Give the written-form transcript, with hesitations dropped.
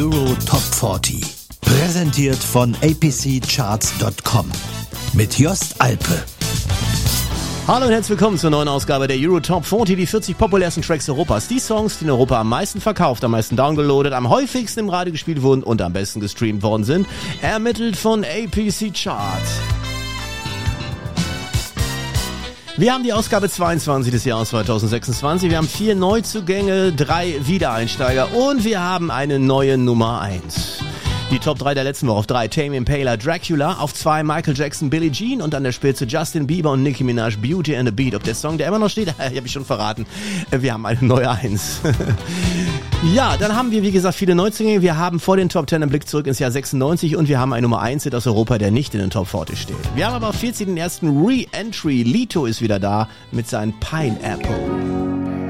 Euro Top 40. Präsentiert von apccharts.com. Mit Jost Alpe. Hallo und herzlich willkommen zur neuen Ausgabe der Euro Top 40, die 40 populärsten Tracks Europas. Die Songs, die in Europa am meisten verkauft, am meisten downgeloadet, am häufigsten im Radio gespielt wurden und am besten gestreamt worden sind. Ermittelt von APC Charts. Wir haben die Ausgabe 22 des Jahres 2026. Wir haben 4 Neuzugänge, 3 Wiedereinsteiger und wir haben eine neue Nummer 1. Die Top 3 der letzten Woche. Auf 3 Tame Impala, Dracula. Auf 2 Michael Jackson, Billie Jean. Und an der Spitze Justin Bieber und Nicki Minaj, Beauty and the Beat. Ob der Song, der immer noch steht, habe ich schon verraten. Wir haben eine neue 1. Ja, dann haben wir, wie gesagt, viele Neuzugänge. Wir haben vor den Top 10 einen Blick zurück ins Jahr 96 und wir haben einen Nummer 1 Hit aus Europa, der nicht in den Top 40 steht. Wir haben aber auf 14 den ersten Re-Entry. Lito ist wieder da mit seinem Pineapple.